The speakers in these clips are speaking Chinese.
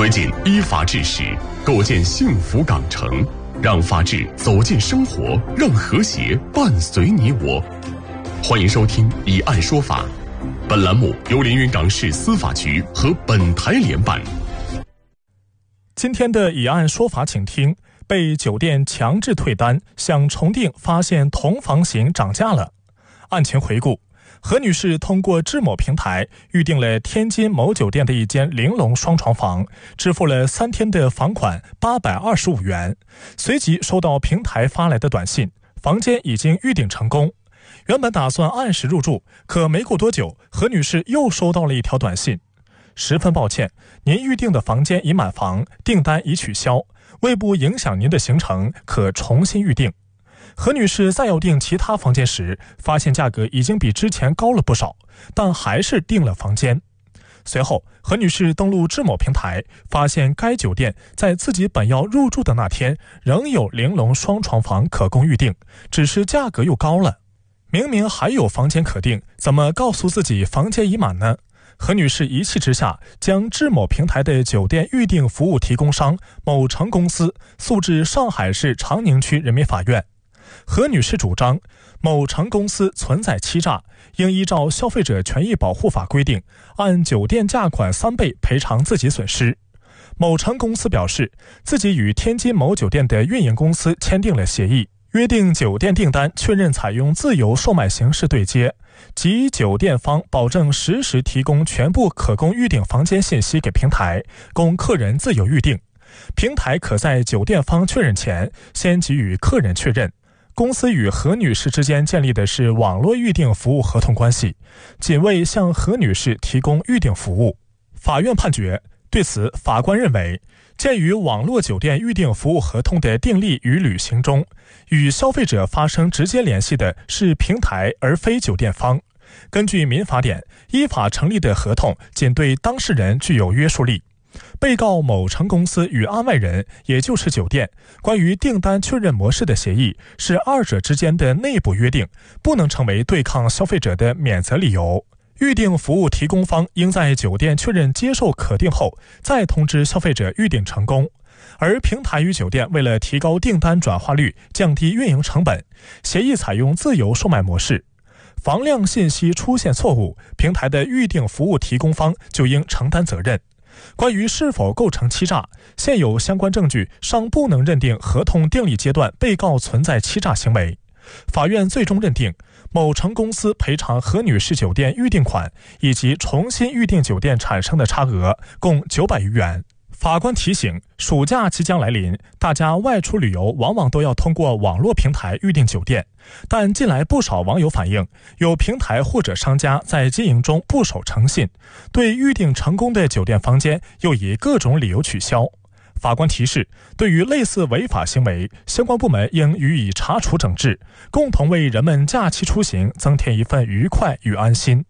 推进依法治实，构建幸福港城，让法治走进生活，让和谐伴随你我。欢迎收听《以案说法》，本栏目由连云港市司法局和本台联办。 今天的以案说法，请听：被酒店强制退单，想重订发现同房型涨价了。案情回顾：何女士通过智某平台预订了天津某酒店的一间玲珑双床房，支付了3天的房款825元，随即收到平台发来的短信，房间已经预订成功。原本打算按时入住，可没过多久，何女士又收到了一条短信：十分抱歉，您预订的房间已满房，订单已取消，为不影响您的行程，可重新预订。何女士再要订其他房间时，发现价格已经比之前高了不少，但还是订了房间。随后，何女士登录智某平台，发现该酒店在自己本要入住的那天，仍有玲珑双床房可供预订，只是价格又高了。明明还有房间可订，怎么告诉自己房间已满呢？何女士一气之下，将智某平台的酒店预订服务提供商某成公司诉至上海市长宁区人民法院。何女士主张，某成公司存在欺诈，应依照消费者权益保护法规定，按酒店价款3倍赔偿自己损失。某成公司表示，自己与天津某酒店的运营公司签订了协议，约定酒店订单确认采用自由售卖形式对接，即酒店方保证实时提供全部可供预订房间信息给平台，供客人自由预订。平台可在酒店方确认前先给予客人确认。公司与何女士之间建立的是网络预订服务合同关系，仅为向何女士提供预订服务。法院判决，对此法官认为，鉴于网络酒店预订服务合同的订立与履行中，与消费者发生直接联系的是平台而非酒店方。根据民法典，依法成立的合同仅对当事人具有约束力。被告某成公司与案外人，也就是酒店，关于订单确认模式的协议是二者之间的内部约定，不能成为对抗消费者的免责理由。预订服务提供方应在酒店确认接受可订后，再通知消费者预订成功。而平台与酒店为了提高订单转化率，降低运营成本，协议采用自由售卖模式。房量信息出现错误，平台的预订服务提供方就应承担责任。关于是否构成欺诈，现有相关证据尚不能认定合同订立阶段被告存在欺诈行为。法院最终认定，某成公司赔偿何女士酒店预订款以及重新预订酒店产生的差额共900余元。法官提醒，暑假即将来临，大家外出旅游往往都要通过网络平台预订酒店，但近来不少网友反映，有平台或者商家在经营中不守诚信，对预订成功的酒店房间又以各种理由取消。法官提示，对于类似违法行为，相关部门应予以查处整治，共同为人们假期出行增添一份愉快与安心。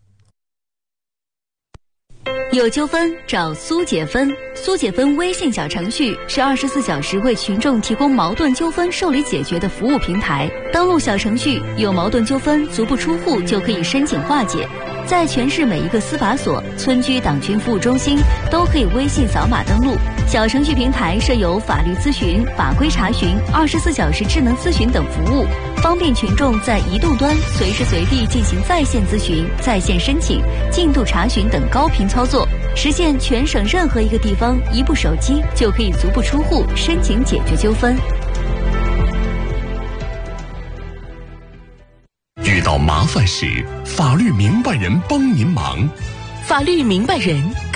有纠纷找苏解纷，苏解纷微信小程序是24小时为群众提供矛盾纠纷受理解决的服务平台。登录小程序，有矛盾纠纷足不出户就可以申请化解。在全市每一个司法所、村居党群服务中心都可以微信扫码登录。小程序平台设有法律咨询、法规查询、24小时智能咨询等服务，方便群众在移动端随时随地进行在线咨询、在线申请、进度查询等高频操作，实现全省任何一个地方一部手机就可以足不出户申请解决纠纷。 遇到麻烦时，法律明白人帮您忙。 法律明白人